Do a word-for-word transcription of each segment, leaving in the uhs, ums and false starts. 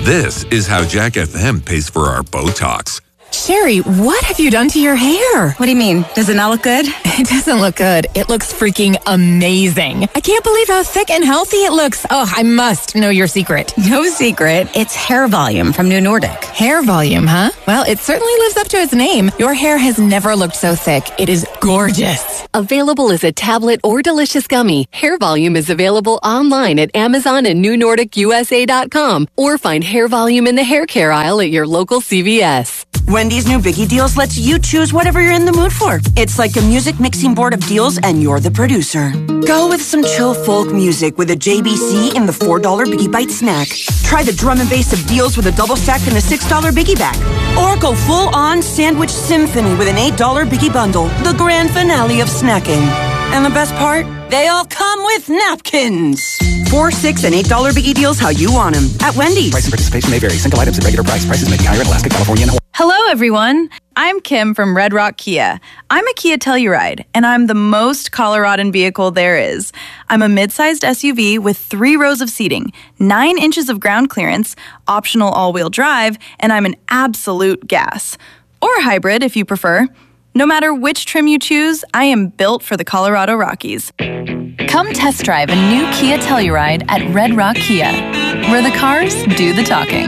This is how Jack F M pays for our Botox. Sherry, what have you done to your hair? What do you mean? Does it not look good? It doesn't look good. It looks freaking amazing. I can't believe how thick and healthy it looks. Oh, I must know your secret. No secret. It's hair volume from New Nordic. Hair volume, huh? Well, it certainly lives up to its name. Your hair has never looked so thick. It is gorgeous. Available as a tablet or delicious gummy, Hair Volume is available online at Amazon and New Nordic U S A dot com, or find Hair Volume in the hair care aisle at your local C V S. Wendy's new Biggie Deals lets you choose whatever you're in the mood for. It's like a music mixing board of deals, and you're the producer. Go with some chill folk music with a J B C in the four dollar Biggie Bite snack. Try the drum and bass of deals with a double stack in the six dollar Biggie Bag. Or go full-on sandwich symphony with an eight dollar Biggie Bundle, the grand finale of snacking. And the best part? They all come with napkins. Four, six, and eight dollar Biggie Deals how you want them at Wendy's. Price and participation may vary. Single items at regular price. Prices may be higher in Alaska, California, and Hawaii. Hello, everyone. I'm Kim from Red Rock Kia. I'm a Kia Telluride, and I'm the most Coloradan vehicle there is. I'm a mid-sized S U V with three rows of seating, nine inches of ground clearance, optional all-wheel drive, and I'm an absolute gas. Or hybrid, if you prefer. No matter which trim you choose, I am built for the Colorado Rockies. Come test drive a new Kia Telluride at Red Rock Kia, where the cars do the talking.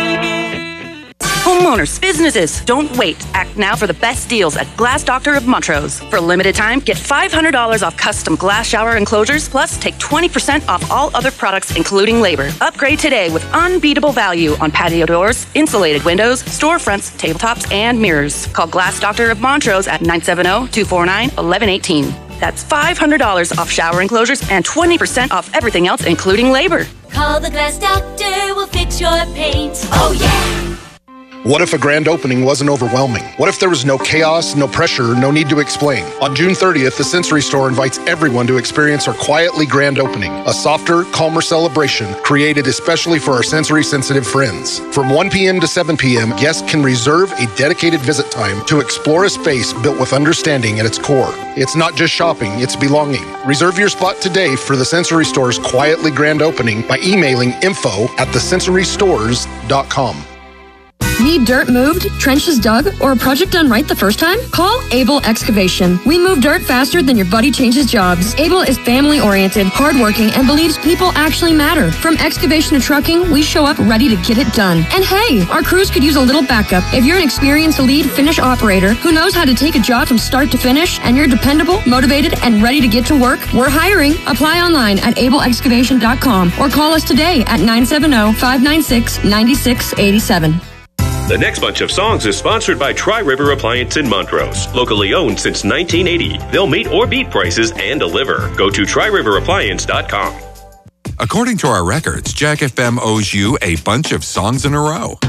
Homeowners, businesses, don't wait. Act now for the best deals at Glass Doctor of Montrose. For a limited time, get five hundred dollars off custom glass shower enclosures, plus take twenty percent off all other products, including labor. Upgrade today with unbeatable value on patio doors, insulated windows, storefronts, tabletops, and mirrors. Call Glass Doctor of Montrose at nine seven zero, two four nine, one one one eight. That's five hundred dollars off shower enclosures and twenty percent off everything else, including labor. Call the Glass Doctor, we'll fix your paint. Oh, yeah! What if a grand opening wasn't overwhelming? What if there was no chaos, no pressure, no need to explain? On June thirtieth, the Sensory Store invites everyone to experience our quietly grand opening, a softer, calmer celebration created especially for our sensory-sensitive friends. From one p.m. to seven p.m., guests can reserve a dedicated visit time to explore a space built with understanding at its core. It's not just shopping, it's belonging. Reserve your spot today for the Sensory Store's quietly grand opening by emailing info at the sensory stores dot com. Need dirt moved, trenches dug, or a project done right the first time? Call Able Excavation. We move dirt faster than your buddy changes jobs. Able is family-oriented, hardworking, and believes people actually matter. From excavation to trucking, we show up ready to get it done. And hey, our crews could use a little backup. If you're an experienced lead finish operator who knows how to take a job from start to finish, and you're dependable, motivated, and ready to get to work, we're hiring. Apply online at able excavation dot com or call us today at nine seven zero, five nine six, nine six eight seven. The next bunch of songs is sponsored by Tri-River Appliance in Montrose. Locally owned since nineteen eighty. They'll meet or beat prices and deliver. Go to tri river appliance dot com. According to our records, Jack F M owes you a bunch of songs in a row.